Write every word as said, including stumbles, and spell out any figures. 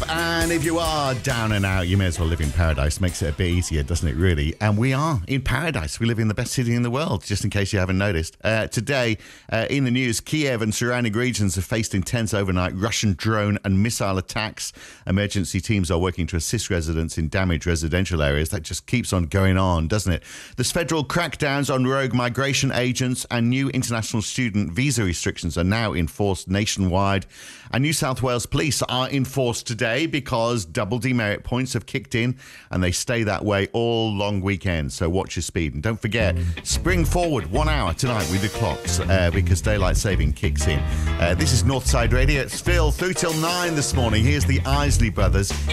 And if you are down and out, you may as well live in paradise. Makes it a bit easier, doesn't it, really? And we are in paradise. We live in the best city in the world, just in case you haven't noticed. Uh, today, uh, in the news, Kiev and surrounding regions have faced intense overnight Russian drone and missile attacks. Emergency teams are working to assist residents in damaged residential areas. That just keeps on going on, doesn't it? There's federal crackdowns on rogue migration agents, and new international student visa restrictions are now enforced nationwide. And New South Wales police are enforced today because double demerit points have kicked in, and they stay that way all long weekend. So watch your speed. And don't forget, spring forward one hour tonight with the clocks uh, because daylight saving kicks in. Uh, this is Northside Radio. It's Phil through till nine this morning. Here's the Isley Brothers.